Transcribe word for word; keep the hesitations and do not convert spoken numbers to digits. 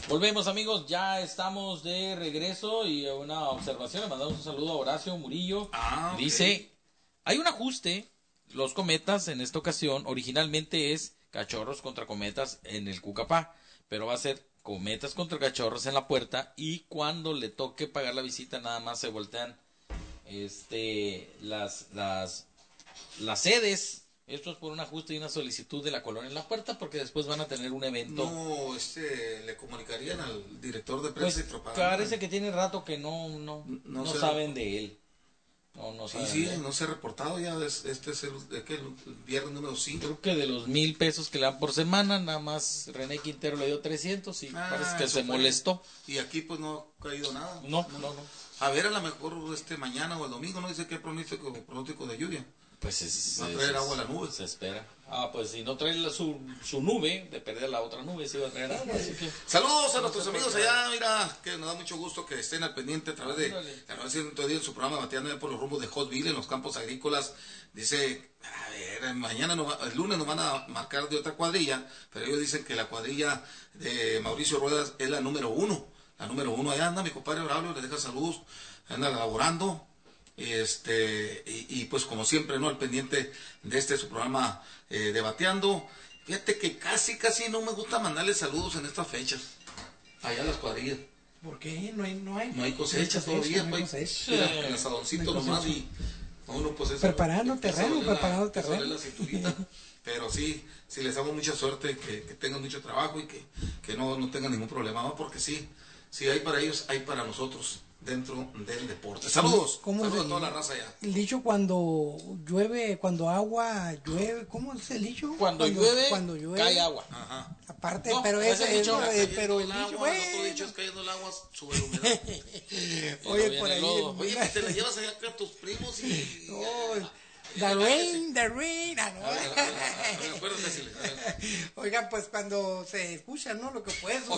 Volvemos, amigos, ya estamos de regreso y una observación, le mandamos un saludo a Horacio Murillo. Ah, okay. Dice, hay un ajuste, los cometas en esta ocasión, originalmente es Cachorros contra Cometas en el Cucapá, pero va a ser Cometas contra Cachorros en la puerta, y cuando le toque pagar la visita nada más se voltean este las las las sedes. Esto es por un ajuste y una solicitud de la colonia en la puerta, porque después van a tener un evento. No, este, le comunicarían al director de prensa Pues y propaganda. parece que tiene rato que no no no, No no sé. saben de él. No, no Sí, saben sí, de él. no se ha reportado ya. es- Este es el, de que el viernes número cinco. Creo que de los mil pesos que le dan por semana, nada más René Quintero le dio trescientos y Ah, parece que eso se fue. molestó. Y aquí pues no ha caído nada. No, no, no. A ver, a lo mejor este mañana o el domingo, ¿no? Dice que hay pronóstico, pronóstico de lluvia. Pues es, Va a es- traer es- agua a la nube. Se espera. Ah, pues si no trae la- su, su nube, de perder la otra nube, se iba a traer agua, así que... Saludos a nuestros amigos allá, mira, que nos da mucho gusto que estén al pendiente a través de Ándale. Canal ciento diez en su programa Bateando por los rumbos de Hotville en los campos agrícolas. Dice, a ver, mañana, no va- el lunes nos van a marcar de otra cuadrilla, pero ellos dicen que la cuadrilla de Mauricio Ruedas es la número uno. La número uno, allá anda mi compadre Braulio, le deja saludos, anda laborando. Este, y, y pues como siempre, ¿no? Al pendiente de este su programa eh, Debateando. Fíjate que casi, casi no me gusta mandarle saludos en estas fechas. Allá a las cuadrillas. ¿Por qué? No hay, no hay. No hay cosecha todavía, no hay pues. cosecha. Mira, el asadoncito No hay nomás cosecha. y uno pues eso. Preparando empieza a terreno, doler la- preparando empieza a doler terreno. la cinturita. Pero sí, sí les hago mucha suerte, que, que tengan mucho trabajo y que, que no, no tengan ningún problema, ¿no? Porque sí, sí hay para ellos, hay para nosotros dentro del deporte. Saludos, ¿Cómo saludos se- a toda la raza allá. El dicho cuando llueve, cuando agua llueve, ¿cómo es el dicho? Cuando, llueve, cuando llueve, cae agua. Ajá. Aparte, No, pero ese ese es, dicho, no, eh, pero el Cayendo dicho, agua, el otro dicho es bueno. cayendo el agua, sube la humedad. Oye, viene por el ahí. lodo. Oye, pues te la llevas allá con tus primos y... Oh, the rain, the rain. Ah, no. A ver, a ver, a ver, acuérdate, Silvia, a ver. Oigan, pues cuando se escucha, ¿no? Lo que puede